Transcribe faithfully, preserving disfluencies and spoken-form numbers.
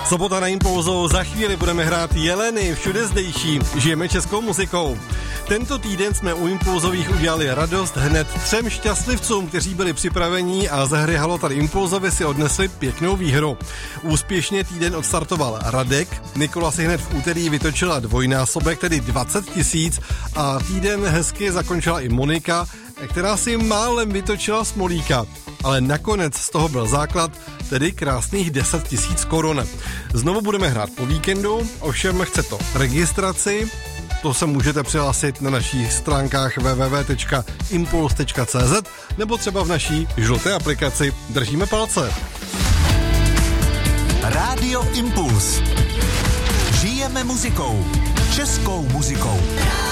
Sobota na Impulzu, za chvíli budeme hrát Jeleny, všude zdejší, žijeme českou muzikou. Tento týden jsme u Impulzových udělali radost hned třem šťastlivcům, kteří byli připraveni a ze hry Halo tady Impulzovi si odnesli pěknou výhru. Úspěšně týden odstartoval Radek, Nikola si hned v úterý vytočila dvojnásobek, tedy dvacet tisíc, a týden hezky zakončila i Monika, která si málem vytočila smolíka, ale nakonec z toho byl základ, tedy krásných deset tisíc korun. Znovu budeme hrát po víkendu, ovšem chce to registraci, to se můžete přihlásit na našich stránkách w w w tečka impuls tečka c z nebo třeba v naší žluté aplikaci. Držíme palce. Rádio Impuls. Žijeme muzikou. Českou muzikou.